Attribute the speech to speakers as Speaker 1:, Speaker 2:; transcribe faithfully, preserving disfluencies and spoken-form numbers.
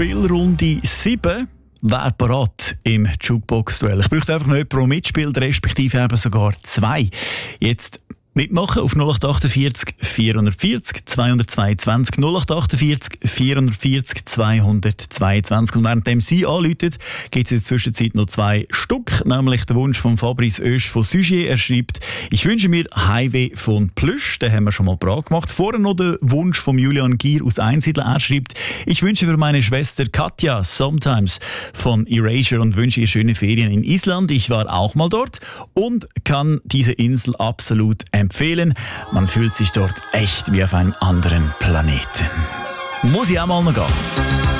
Speaker 1: Spielrunde sieben. Wer parat im Jukebox-Duell? Ich bräuchte einfach noch jemanden, der mitspielt, respektive eben sogar zwei. Jetzt mitmachen auf null acht achtundvierzig vierhundertvierzig zweihundertzweiundzwanzig null acht achtundvierzig vierhundertvierzig zweihundertzweiundzwanzig. Und während Sie anrufen, gibt es in der Zwischenzeit noch zwei Stück, nämlich der Wunsch von Fabrice Oesch von Sugier. Er schreibt: «Ich wünsche mir Highway von Plüsch», den haben wir schon mal parat gemacht. Vorher noch der Wunsch von Julian Gier aus Einsiedel. Er schreibt: «Ich wünsche für meine Schwester Katja Sometimes von Erasure und wünsche ihr schöne Ferien in Island. Ich war auch mal dort und kann diese Insel absolut empfehlen. Man fühlt sich dort echt wie auf einem anderen Planeten.» Muss ich auch mal noch gehen.